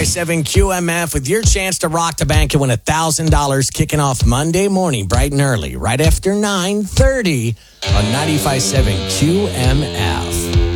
95.7 QMF with your chance to rock the bank and win $1,000 kicking off Monday morning, bright and early, right after 9:30 on 95.7 QMF.